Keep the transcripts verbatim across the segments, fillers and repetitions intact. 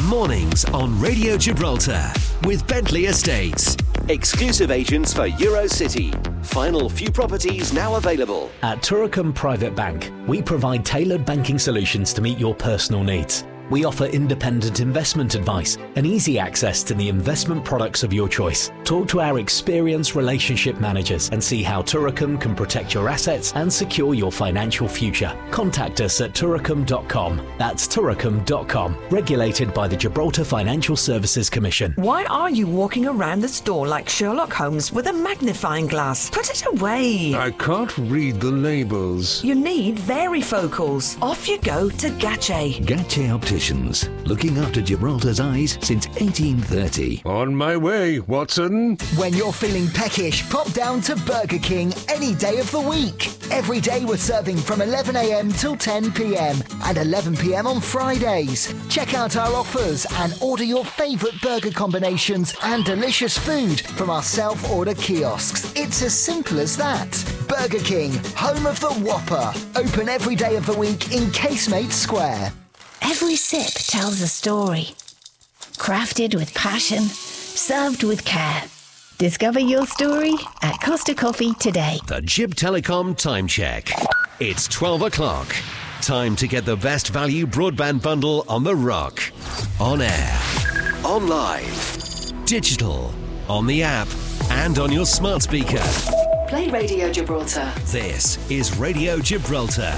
Mornings on Radio Gibraltar with Bentley Estates. Exclusive agents for Eurocity. Final few properties now available. At Turicum Private Bank, we provide tailored banking solutions to meet your personal needs. We offer independent investment advice and easy access to the investment products of your choice. Talk to our experienced relationship managers and see how Turicum can protect your assets and secure your financial future. Contact us at turicum dot com. That's turicum dot com. Regulated by the Gibraltar Financial Services Commission. Why are you walking around the store like Sherlock Holmes with a magnifying glass? Put it away. I can't read the labels. You need varifocals. Off you go to Gache. Gache Opticians. Looking after Gibraltar's eyes since eighteen thirty. On my way, Watson. When you're feeling peckish, pop down to Burger King any day of the week. Every day we're serving from eleven a.m. till ten p.m. and eleven p.m. on Fridays. Check out our offers and order your favourite burger combinations and delicious food from our self-order kiosks. It's as simple as that. Burger King, home of the Whopper. Open every day of the week in Casemate Square. Every sip tells a story. Crafted with passion, served with care. Discover your story at Costa Coffee today. The Gib Telecom Time Check. It's twelve o'clock. Time to get the best value broadband bundle on the rock. On air, online, digital, on the app, and on your smart speaker. Play Radio Gibraltar. This is Radio Gibraltar.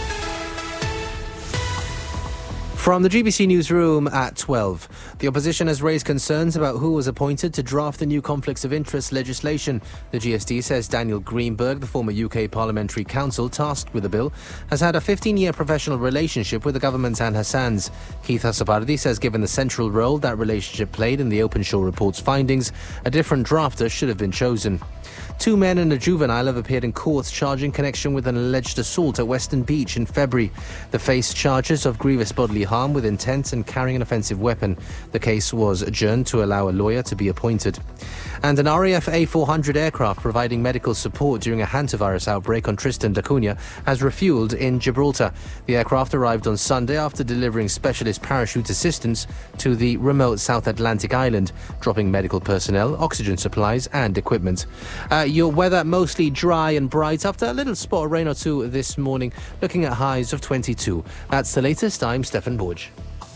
From the G B C Newsroom at twelve. The opposition has raised concerns about who was appointed to draft the new conflicts of interest legislation. The G S D says Daniel Greenberg, the former U K Parliamentary Counsel tasked with the bill, has had a fifteen-year professional relationship with the government and Hassan's. Keith Hasapardi says given the central role that relationship played in the Openshaw report's findings, a different drafter should have been chosen. Two men and a juvenile have appeared in court charged in connection with an alleged assault at Western Beach in February. They faced charges of grievous bodily harm with intent and carrying an offensive weapon. The case was adjourned to allow a lawyer to be appointed. And an R A F A four hundred aircraft providing medical support during a hantavirus outbreak on Tristan da Cunha has refueled in Gibraltar. The aircraft arrived on Sunday after delivering specialist parachute assistance to the remote South Atlantic island, dropping medical personnel, oxygen supplies and equipment. Uh, your weather mostly dry and bright after a little spot of rain or two this morning, looking at highs of twenty-two. That's the latest. I'm Stefan Borge.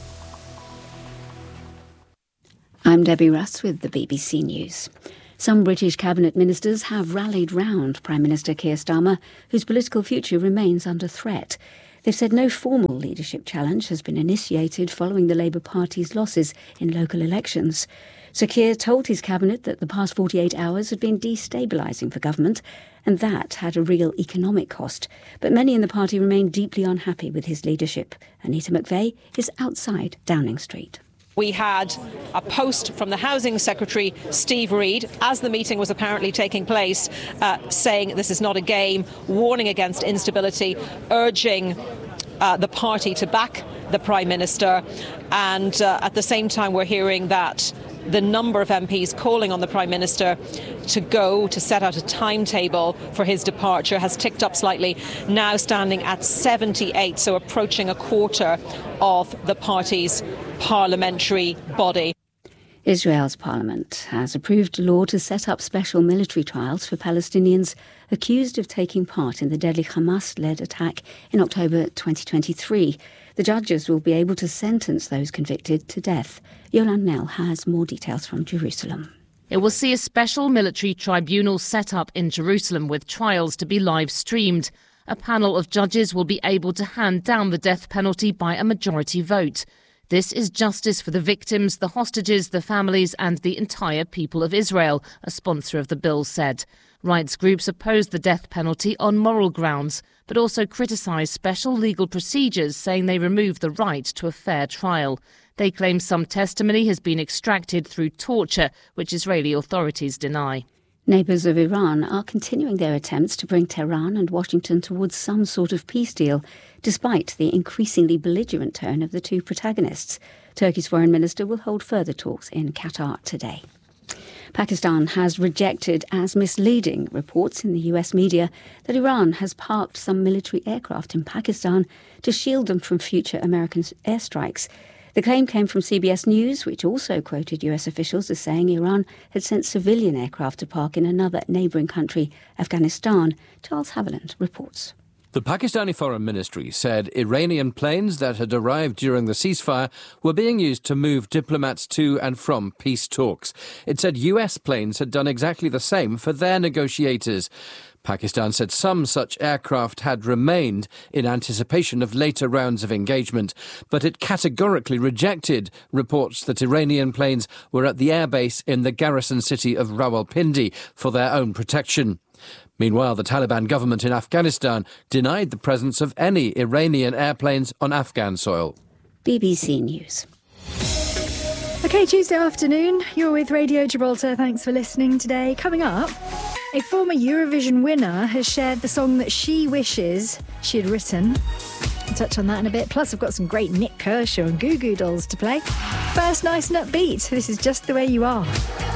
I'm Debbie Russ with the B B C News. Some British cabinet ministers have rallied round Prime Minister Keir Starmer, whose political future remains under threat. They've said no formal leadership challenge has been initiated following the Labour Party's losses in local elections. Sir Keir told his cabinet that the past forty-eight hours had been destabilising for government, and that had a real economic cost. But many in the party remain deeply unhappy with his leadership. Anita McVeigh is outside Downing Street. We had a post from the Housing Secretary, Steve Reid, as the meeting was apparently taking place, uh, saying this is not a game, warning against instability, urging uh, the party to back the Prime Minister. And uh, at the same time, we're hearing that the number of M Ps calling on the Prime Minister to go, to set out a timetable for his departure, has ticked up slightly, now standing at seventy-eight, so approaching a quarter of the party's parliamentary body. Israel's parliament has approved a law to set up special military trials for Palestinians accused of taking part in the deadly Hamas-led attack in October twenty twenty-three. The judges will be able to sentence those convicted to death. Yolande Nell has more details from Jerusalem. It will see a special military tribunal set up in Jerusalem with trials to be live streamed. A panel of judges will be able to hand down the death penalty by a majority vote. This is justice for the victims, the hostages, the families and the entire people of Israel, a sponsor of the bill said. Rights groups opposed the death penalty on moral grounds, but also criticised special legal procedures, saying they remove the right to a fair trial. They claim some testimony has been extracted through torture, which Israeli authorities deny. Neighbours of Iran are continuing their attempts to bring Tehran and Washington towards some sort of peace deal, despite the increasingly belligerent tone of the two protagonists. Turkey's foreign minister will hold further talks in Qatar today. Pakistan has rejected as misleading reports in the U S media that Iran has parked some military aircraft in Pakistan to shield them from future American airstrikes. The claim came from C B S News, which also quoted U S officials as saying Iran had sent civilian aircraft to park in another neighbouring country, Afghanistan. Charles Haviland reports. The Pakistani Foreign Ministry said Iranian planes that had arrived during the ceasefire were being used to move diplomats to and from peace talks. It said U S planes had done exactly the same for their negotiators. Pakistan said some such aircraft had remained in anticipation of later rounds of engagement, but it categorically rejected reports that Iranian planes were at the airbase in the garrison city of Rawalpindi for their own protection. Meanwhile, the Taliban government in Afghanistan denied the presence of any Iranian airplanes on Afghan soil. B B C News. OK, Tuesday afternoon, you're with Radio Gibraltar. Thanks for listening today. Coming up, a former Eurovision winner has shared the song that she wishes she had written. I'll touch on that in a bit. Plus, I've got some great Nick Kershaw and Goo Goo Dolls to play. First, nice and upbeat. This is Just the Way You Are.